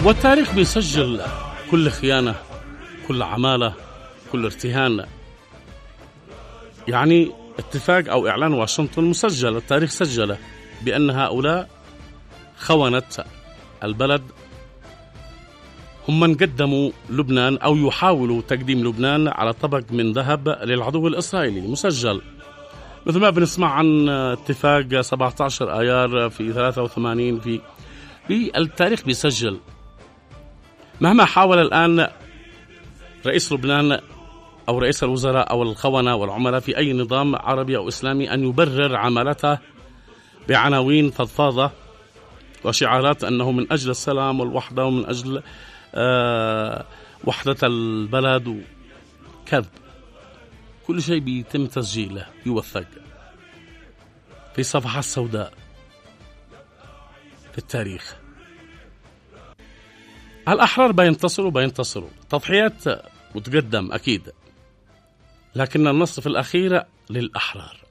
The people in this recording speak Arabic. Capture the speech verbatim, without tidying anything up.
والتاريخ بيسجل كل خيانة، كل عمالة، كل ارتهان. يعني اتفاق أو إعلان واشنطن مسجل، التاريخ سجله بأن هؤلاء خونة البلد هم من قدموا لبنان أو يحاولوا تقديم لبنان على طبق من ذهب للعدو الإسرائيلي، مسجل. مثل ما بنسمع عن اتفاق سبعة عشر آيار في ثلاثة وثمانين، في في التاريخ بيسجل. مهما حاول الآن رئيس لبنان أو رئيس الوزراء أو الخونة والعملاء في أي نظام عربي أو إسلامي أن يبرر عملته بعناوين فضفاضة وشعارات أنه من أجل السلام والوحدة ومن أجل أه وحدة البلد، كذب. كل شيء بيتم تسجيله، يوثق في صفحة سوداء في التاريخ. الأحرار بينتصروا بينتصروا تضحيات وتقدم أكيد، لكن النصر في الأخير للأحرار.